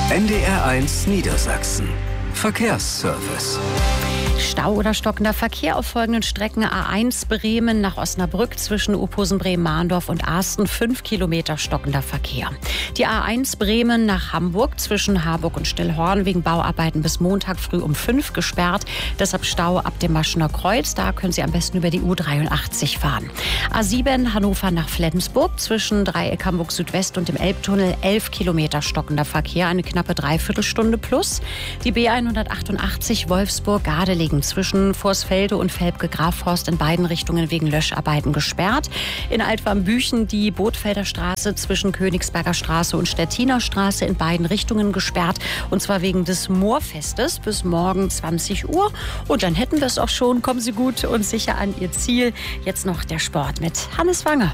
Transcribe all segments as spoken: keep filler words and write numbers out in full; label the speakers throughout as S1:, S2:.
S1: N D R eins Niedersachsen. Verkehrsservice.
S2: Stau oder stockender Verkehr auf folgenden Strecken: A eins Bremen nach Osnabrück zwischen Uphusen, Bremen-Mahndorf und Asten, fünf Kilometer stockender Verkehr. Die A eins Bremen nach Hamburg zwischen Harburg und Stillhorn wegen Bauarbeiten bis Montag früh um fünf gesperrt. Deshalb Stau ab dem Maschener Kreuz. Da können Sie am besten über die U dreiundachtzig fahren. A sieben Hannover nach Flensburg zwischen Dreieck Hamburg Südwest und dem Elbtunnel, elf Kilometer stockender Verkehr, eine knappe Dreiviertelstunde plus. Die B hundertachtundachtzig Wolfsburg-Gardelegen zwischen Vorsfelde und Velpke-Grafhorst in beiden Richtungen wegen Löscharbeiten gesperrt. In Altwarmbüchen die Bootfelder Straße zwischen Königsberger Straße und Stettiner Straße in beiden Richtungen gesperrt. Und zwar wegen des Moorfestes bis morgen zwanzig Uhr. Und dann hätten wir es auch schon. Kommen Sie gut und sicher an Ihr Ziel. Jetzt noch der Sport mit Hannes Wanger.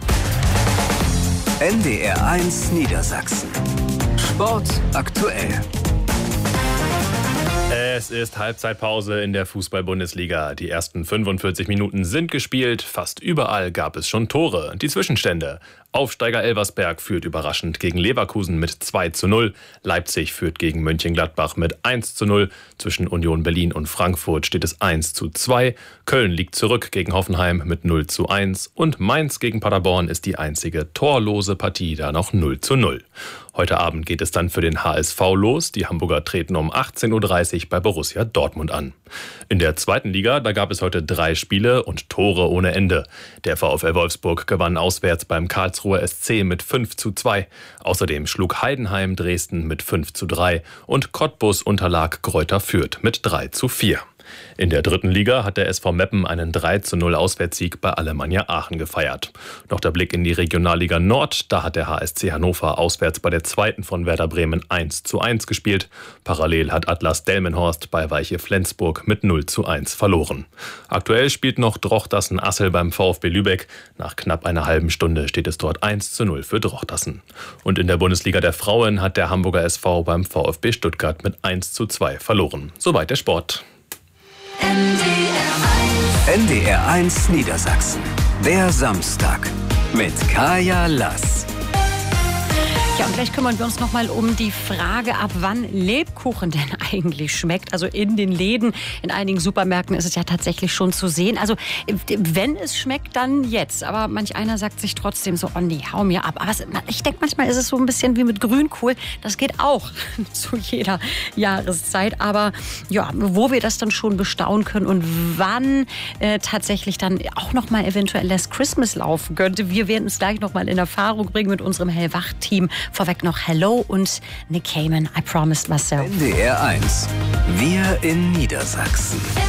S1: N D R eins Niedersachsen. Sport aktuell.
S3: Es ist Halbzeitpause in der Fußball-Bundesliga. Die ersten fünfundvierzig Minuten sind gespielt. Fast überall gab es schon Tore. Die Zwischenstände: Aufsteiger Elversberg führt überraschend gegen Leverkusen mit zwei zu null. Leipzig führt gegen Mönchengladbach mit eins zu null. Zwischen Union Berlin und Frankfurt steht es eins zu zwei. Köln liegt zurück gegen Hoffenheim mit null zu eins. Und Mainz gegen Paderborn ist die einzige torlose Partie, da noch null zu null. Heute Abend geht es dann für den H S V los. Die Hamburger treten um achtzehn Uhr dreißig bei Borussia Dortmund an. In der zweiten Liga, da gab es heute drei Spiele und Tore ohne Ende. Der VfL Wolfsburg gewann auswärts beim Karlsruher S C mit fünf zu zwei. Außerdem schlug Heidenheim Dresden mit fünf zu drei und Cottbus unterlag Greuther Fürth mit drei zu vier. In der dritten Liga hat der S V Meppen einen drei zu null Auswärtssieg bei Alemannia Aachen gefeiert. Noch der Blick in die Regionalliga Nord. Da hat der H S C Hannover auswärts bei der zweiten von Werder Bremen eins zu eins gespielt. Parallel hat Atlas Delmenhorst bei Weiche Flensburg mit null zu eins verloren. Aktuell spielt noch Drochtersen-Assel beim VfB Lübeck. Nach knapp einer halben Stunde steht es dort eins zu null für Drochtersen. Und in der Bundesliga der Frauen hat der Hamburger S V beim VfB Stuttgart mit eins zu zwei verloren. Soweit der Sport.
S1: N D R eins Niedersachsen. Der Samstag mit Kaya Lass.
S2: Ja, und gleich kümmern wir uns noch mal um die Frage, ab wann Lebkuchen denn eigentlich schmeckt. Also in den Läden, in einigen Supermärkten ist es ja tatsächlich schon zu sehen. Also wenn es schmeckt, dann jetzt. Aber manch einer sagt sich trotzdem so, oh nee, hau mir ab. Aber es, ich denke, manchmal ist es so ein bisschen wie mit Grünkohl. Das geht auch zu jeder Jahreszeit. Aber ja, wo wir das dann schon bestaunen können und wann äh, tatsächlich dann auch noch mal eventuell Last Christmas laufen könnte. Wir werden es gleich noch mal in Erfahrung bringen mit unserem Hellwach-Team. Vorweg noch Hello und Nick Cayman, I Promised Myself.
S1: N D R eins. Wir in Niedersachsen.